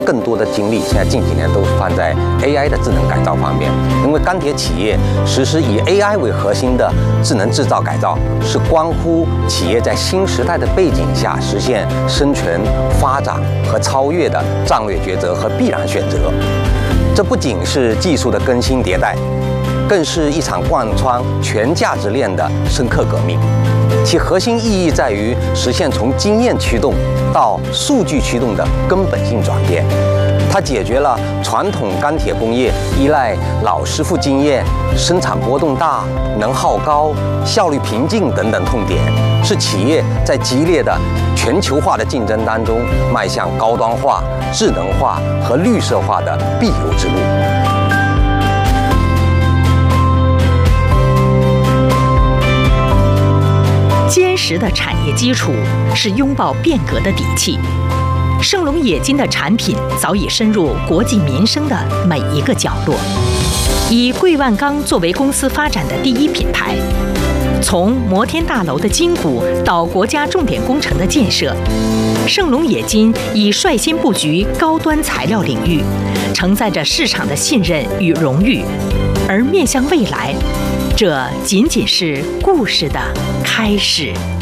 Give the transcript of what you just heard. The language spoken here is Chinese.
更多的精力现在近几年都放在 AI 的智能改造方面，因为钢铁企业实施以 AI 为核心的智能制造改造，是关乎企业在新时代的背景下实现生存、发展和超越的战略抉择和必然选择。这不仅是技术的更新迭代，更是一场贯穿全价值链的深刻革命。其核心意义在于实现从经验驱动到数据驱动的根本性转变。它解决了传统钢铁工业依赖老师傅经验、生产波动大、能耗高、效率瓶颈等等痛点，是企业在激烈的全球化的竞争当中迈向高端化、智能化和绿色化的必由之路。 坚实的产业基础是拥抱变革的底气。盛隆冶金的产品早已深入国计民生的每一个角落。以桂万钢作为公司发展的第一品牌，从摩天大楼的筋骨到国家重点工程的建设，盛隆冶金已率先布局高端材料领域，承载着市场的信任与荣誉。而面向未来，这仅仅是故事的开始。